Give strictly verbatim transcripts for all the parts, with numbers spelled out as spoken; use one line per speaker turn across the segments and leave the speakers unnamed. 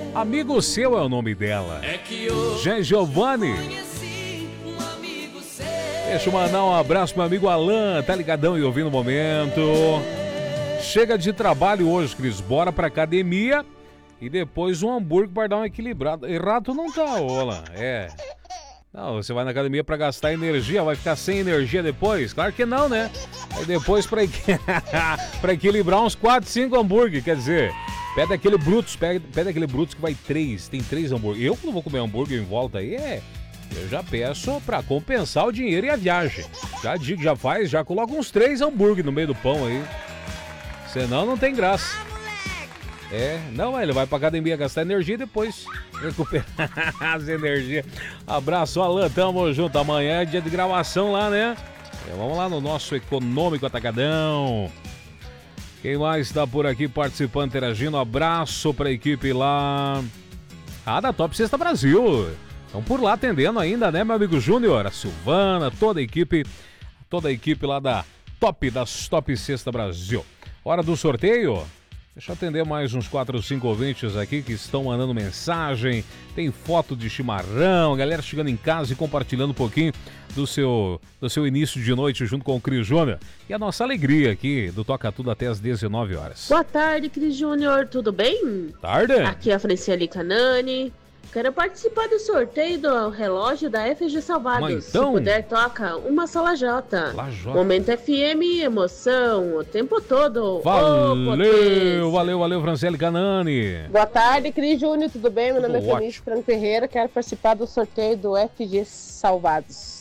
Amigo Seu é o nome dela.
É que eu
Jean Giovanni.
conheci um amigo seu.
Deixa eu mandar um abraço pro meu amigo Alan, tá ligadão e ouvindo o momento. Chega de trabalho hoje, Cris. Bora pra academia e depois um hambúrguer para dar uma equilibrada. Errado não tá, ô Alan. É. Não, você vai na academia pra gastar energia, vai ficar sem energia depois? Claro que não, né? Aí depois pra, equi... pra equilibrar uns quatro, cinco hambúrguer, quer dizer... Pede aquele Brutus, pede, pede aquele Brutus que vai três, tem três hambúrguer. Eu não vou comer hambúrguer em volta aí, é... Eu já peço pra compensar o dinheiro e a viagem. Já digo, já faz, já coloca uns três hambúrguer no meio do pão aí. Senão não tem graça. É, não, ele vai pra academia gastar energia e depois recuperar as energias. Abraço, Alan, tamo junto. Amanhã é dia de gravação lá, né? É, vamos lá no nosso Econômico Atacadão. Quem mais tá por aqui participando, interagindo? Abraço pra equipe lá. Ah, da Top Sexta Brasil. Estão por lá atendendo ainda, né, meu amigo Júnior? A Silvana, toda a equipe, toda a equipe lá da Top, das Top Sexta Brasil. Hora do sorteio. Deixa eu atender mais uns quatro ou cinco ouvintes aqui que estão mandando mensagem. Tem foto de chimarrão, galera chegando em casa e compartilhando um pouquinho do seu, do seu início de noite junto com o Cris Júnior. E a nossa alegria aqui do Toca Tudo até as dezenove horas.
Boa tarde, Cris Júnior, tudo bem?
Tarde.
Aqui é a Franciele Canani. Quero participar do sorteio do relógio da F G Salvados.
Mas então...
Se puder, toca uma só lajota.
Lajota.
Momento F M, emoção o tempo todo.
Valeu, valeu, valeu, Franciele Canani.
Boa tarde, Cris Júnior, tudo bem? Meu nome
Tudo
é Feliz Franco Ferreira, quero participar do sorteio do F G Salvados.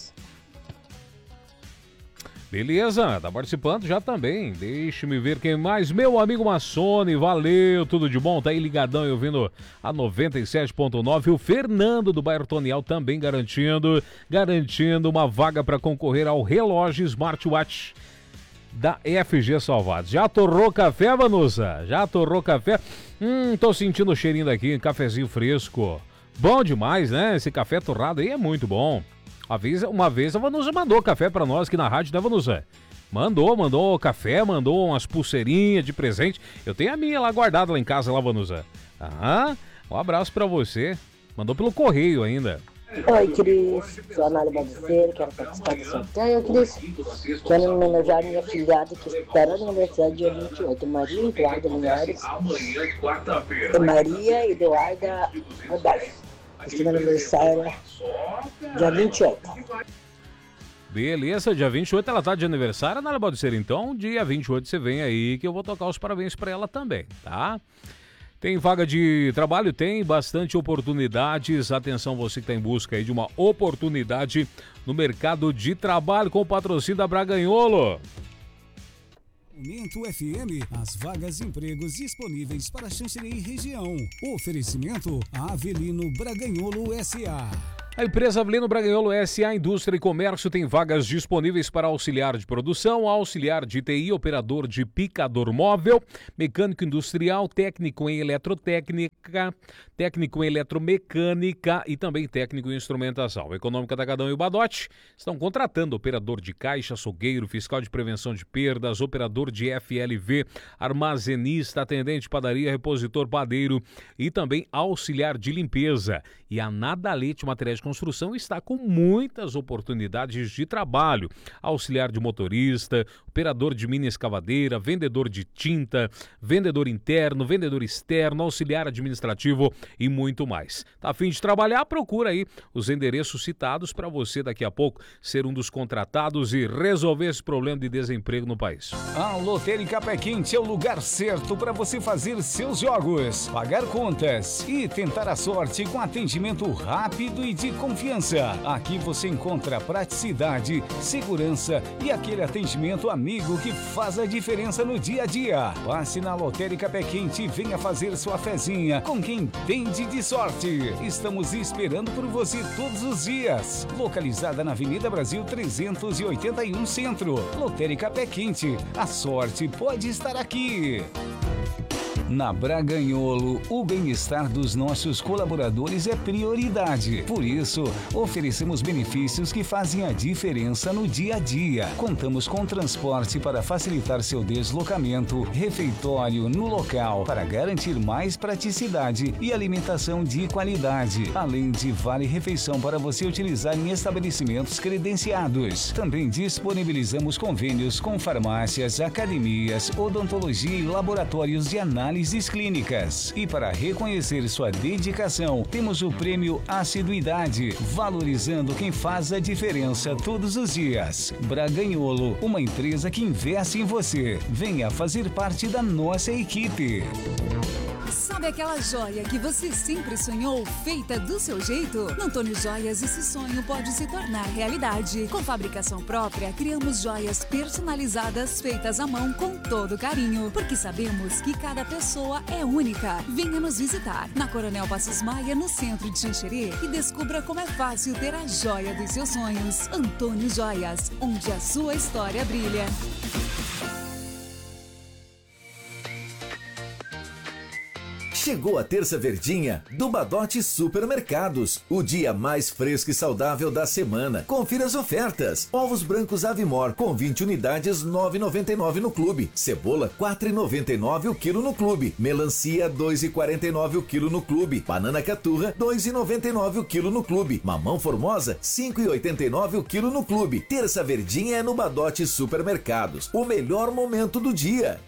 Beleza, tá participando já também. Deixa-me ver quem mais. Meu amigo Massone, valeu, tudo de bom? Tá aí ligadão e ouvindo a noventa e sete ponto nove. O Fernando do bairro Tonial também garantindo, garantindo uma vaga para concorrer ao relógio Smartwatch da F G Salvados. Já torrou café, Vanusa? Já torrou café? Hum, tô sentindo o cheirinho daqui, cafezinho fresco. Bom demais, né? Esse café torrado aí é muito bom. Uma vez, uma vez a Vanusa mandou café pra nós aqui na rádio, né, Vanusa? Mandou, mandou café, mandou umas pulseirinhas de presente. Eu tenho a minha lá guardada lá em casa, lá, Vanusa. Ah, um abraço pra você. Mandou pelo correio ainda.
Oi, Cris. Sou a Nália Baldiceiro, quero participar do sorteio, Cris. Quero homenagear minha filhada que estará na universidade dia vinte e oito, Maria Eduarda Linhares. E Maria Eduarda Rodolfo. Estou no aniversário dia vinte e oito.
Beleza, dia vinte e oito ela tá de aniversário, Nália Baldiceiro. Então, dia vinte e oito você vem aí que eu vou tocar os parabéns pra ela também, tá? Tem vaga de trabalho? Tem bastante oportunidades. Atenção, você que está em busca aí de uma oportunidade no mercado de trabalho com o patrocínio da Braganholo.
Momento F M, as vagas de empregos disponíveis para Xanxerê e região. Oferecimento Avelino Braganholo S A.
A empresa Avelino Braganholo S A Indústria e Comércio tem vagas disponíveis para auxiliar de produção, auxiliar de T I, operador de picador móvel, mecânico industrial, técnico em eletrotécnica, técnico em eletromecânica e também técnico em instrumentação. Econômica Atacadão e o Badote estão contratando operador de caixa, açougueiro, fiscal de prevenção de perdas, operador de F L V, armazenista, atendente padaria, repositor padeiro e também auxiliar de limpeza. E a Nadalete Materiais de Construção está com muitas oportunidades de trabalho. Auxiliar de motorista, operador de mini escavadeira, vendedor de tinta, vendedor interno, vendedor externo, auxiliar administrativo e muito mais. Tá a fim de trabalhar? Procura aí os endereços citados para você daqui a pouco ser um dos contratados e resolver esse problema de desemprego no país.
A Lotérica Pé Quente é o lugar certo para você fazer seus jogos, pagar contas e tentar a sorte com atendimento rápido e de confiança. Aqui você encontra praticidade, segurança e aquele atendimento amigo que faz a diferença no dia a dia. Passe na Lotérica Pé Quente e venha fazer sua fezinha com quem entende de sorte. Estamos esperando por você todos os dias. Localizada na Avenida Brasil trezentos e oitenta e um Centro. Lotérica Pé Quente. A sorte pode estar aqui. Na Braganholo, o bem-estar dos nossos colaboradores é prioridade. Por isso, oferecemos benefícios que fazem a diferença no dia a dia. Contamos com transporte para facilitar seu deslocamento, refeitório no local para garantir mais praticidade e alimentação de qualidade, além de vale-refeição para você utilizar em estabelecimentos credenciados. Também disponibilizamos convênios com farmácias, academias, odontologia e laboratórios de análises clínicas. E para reconhecer sua dedicação, temos o prêmio Assiduidade, valorizando quem faz a diferença todos os dias. Braganholo, uma empresa que investe em você. Venha fazer parte da nossa equipe.
Sabe aquela joia que você sempre sonhou, feita do seu jeito? No Antônio Joias, esse sonho pode se tornar realidade. Com fabricação própria, criamos joias personalizadas, feitas à mão com todo carinho, porque sabemos que cada pessoa é única. Venha nos visitar na Coronel Passos Maia, no centro de Xanxerê, e descubra como é fácil ter a joia dos seus sonhos. Antônio Joias, onde a sua história brilha.
Chegou a terça verdinha do Badote Supermercados, o dia mais fresco e saudável da semana. Confira as ofertas. Ovos brancos Avimor com vinte unidades, nove reais e noventa e nove centavos no clube. Cebola, quatro reais e noventa e nove centavos o quilo no clube. Melancia, dois reais e quarenta e nove centavos o quilo no clube. Banana caturra, dois reais e noventa e nove centavos o quilo no clube. Mamão formosa, cinco reais e oitenta e nove centavos o quilo no clube. Terça verdinha é no Badote Supermercados, o melhor momento do dia.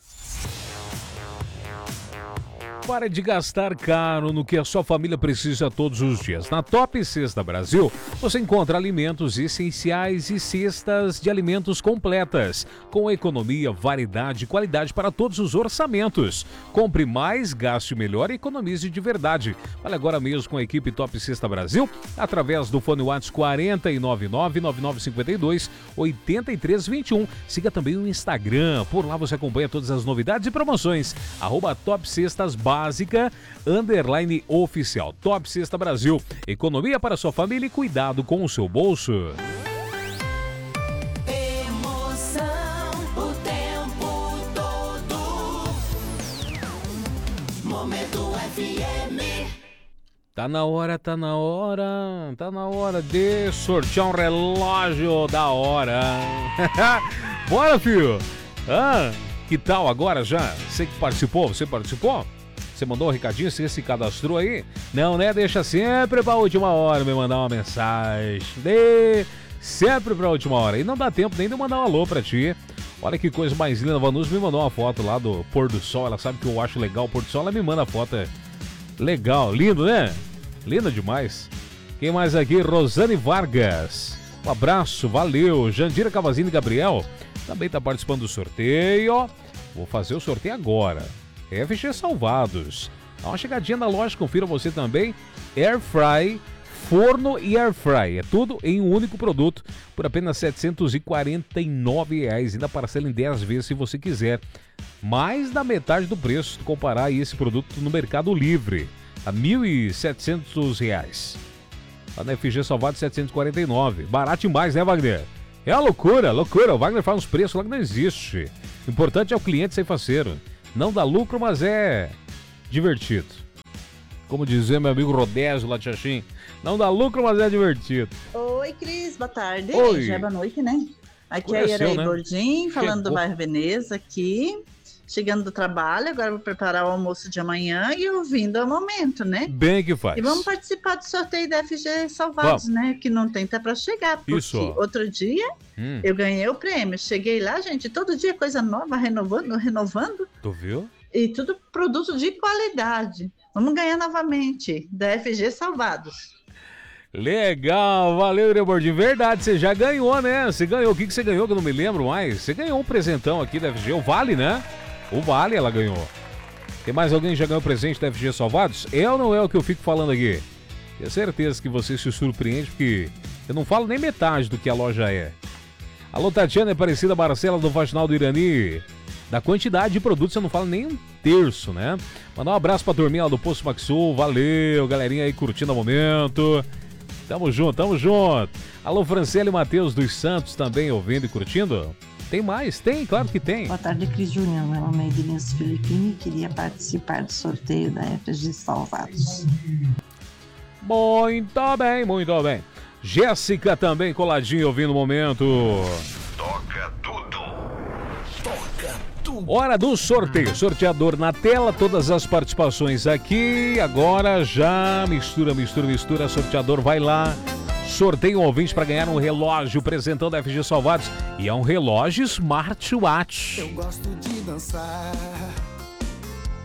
Pare de gastar caro no que a sua família precisa todos os dias. Na Top Cesta Brasil, você encontra alimentos essenciais e cestas de alimentos completas, com economia, variedade e qualidade para todos os orçamentos. Compre mais, gaste melhor e economize de verdade. Fale agora mesmo com a equipe Top Cesta Brasil, através do fone WhatsApp quatro nove nove, nove nove cinco dois, oito três dois um. Siga também o Instagram, por lá você acompanha todas as novidades e promoções. Arroba Top Cestas Básica, underline oficial. Top Cesta Brasil. Economia para sua família e cuidado com o seu bolso.
Emoção o tempo todo. Momento F M.
Tá na hora, tá na hora, tá na hora de sortear um relógio da hora. Bora, filho! Ah, que tal agora já? Você que participou, você participou? Você mandou um recadinho, você se cadastrou aí? Não, né? Deixa sempre pra última hora me mandar uma mensagem. De... Sempre pra última hora. E não dá tempo nem de eu mandar um alô pra ti. Olha que coisa mais linda. A Vanus me mandou uma foto lá do pôr do sol. Ela sabe que eu acho legal o pôr do sol. Ela me manda a foto. Legal, lindo, né? Linda demais. Quem mais aqui? Rosane Vargas. Um abraço, valeu. Jandira Cavazini Gabriel também tá participando do sorteio. Vou fazer o sorteio agora. F G Salvados. Dá uma chegadinha na loja, confira você também. Air Fry, forno e Air Fry. É tudo em um único produto por apenas setecentos e quarenta e nove reais. Ainda parcela em dez vezes se você quiser. Mais da metade do preço se comparar esse produto no Mercado Livre. A mil e setecentos reais. Lá na F G Salvados setecentos e quarenta e nove. Barato demais, né, Wagner? É uma loucura, loucura. O Wagner faz uns preços lá que não existe. O importante é o cliente ser faceiro. Não dá lucro, mas é divertido. Como dizia meu amigo Rodésio lá de Xaxim, não dá lucro, mas é divertido.
Oi, Cris, boa tarde.
Oi.
Já é boa noite, né? Aqui
Conheceu,
é a Iraí
né?
Bordim, falando
Chegou.
do bairro Veneza aqui. Chegando do trabalho, agora vou preparar o almoço de amanhã e ouvindo ao momento, né?
Bem que faz.
E vamos participar do sorteio da F G Salvados,
Vamos.
né? Que não tem tá para chegar. Porque
Isso.
outro dia
Hum,
eu ganhei o prêmio. Cheguei lá, gente, todo dia coisa nova, renovando, renovando.
tu viu?
E tudo produto de qualidade. Vamos ganhar novamente da F G Salvados.
Legal, valeu, Rebordinho. Verdade, você já ganhou, né? Você ganhou. O que, que você ganhou que eu não me lembro mais? Você ganhou um presentão aqui da F G, o Vale, né? O Vale ela ganhou. Tem mais alguém que já ganhou presente da F G Salvados? É ou não é o que eu fico falando aqui? Tenho certeza que você se surpreende, porque eu não falo nem metade do que a loja é. Alô, Tatiana, é parecida Marcela do Faxinal do Irani. Da quantidade de produtos eu não falo nem um terço, né? Mandar um abraço pra turminha lá do Poço Maxul. Valeu, galerinha aí curtindo o momento. Tamo junto, tamo junto. Alô, Franciele Matheus dos Santos também ouvindo e curtindo. Tem mais? Tem, claro que tem.
Boa tarde, Cris Júnior. Meu nome é Edilson Filipini e queria participar do sorteio da F G Salvados.
Muito bem, muito bem. Jéssica também coladinho ouvindo o momento.
Toca tudo. Toca tudo.
Hora do sorteio. Sorteador na tela, todas as participações aqui. Agora já mistura, mistura, mistura. Sorteador vai lá. Sorteio um ouvinte para ganhar um relógio presentando a F G Salvados. E é um relógio smartwatch.
Eu gosto de dançar.